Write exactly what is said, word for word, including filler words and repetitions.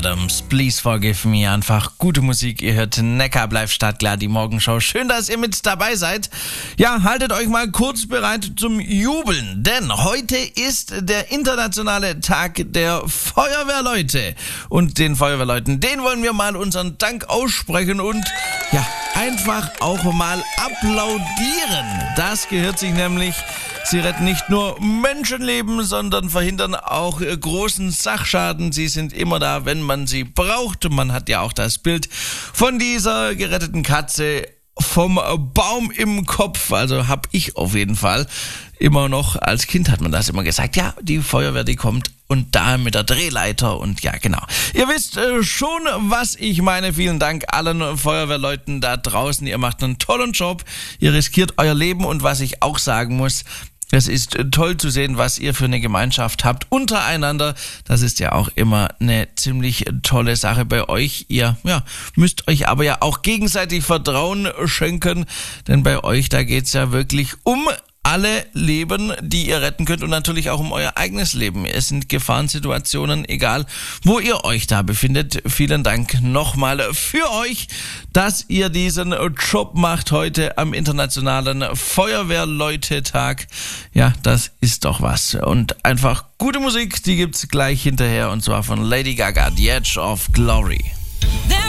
Adams, Please Forgive Me, einfach gute Musik. Ihr hört Neckar bleibt startklar, die Morgenshow. Schön, dass ihr mit dabei seid. Ja, haltet euch mal kurz bereit zum Jubeln, denn heute ist der internationale Tag der Feuerwehrleute. Und den Feuerwehrleuten, den wollen wir mal unseren Dank aussprechen und ja, einfach auch mal applaudieren. Das gehört sich nämlich. Sie retten nicht nur Menschenleben, sondern verhindern auch äh, großen Sachschaden. Sie sind immer da, wenn man sie braucht. Man hat ja auch das Bild von dieser geretteten Katze vom Baum im Kopf. Also habe ich auf jeden Fall immer noch, als Kind hat man das immer gesagt, ja, die Feuerwehr, die kommt und da mit der Drehleiter und ja, genau. Ihr wisst äh, schon, was ich meine. Vielen Dank allen Feuerwehrleuten da draußen. Ihr macht einen tollen Job. Ihr riskiert euer Leben und was ich auch sagen muss, es ist toll zu sehen, was ihr für eine Gemeinschaft habt untereinander. Das ist ja auch immer eine ziemlich tolle Sache bei euch. Ihr ja, müsst euch aber ja auch gegenseitig Vertrauen schenken, denn bei euch, da geht's ja wirklich um alle Leben, die ihr retten könnt und natürlich auch um euer eigenes Leben. Es sind Gefahrensituationen, egal wo ihr euch da befindet. Vielen Dank nochmal für euch, dass ihr diesen Job macht heute am Internationalen Feuerwehrleute-Tag. Ja, das ist doch was. Und einfach gute Musik, die gibt's gleich hinterher und zwar von Lady Gaga, The Edge of Glory.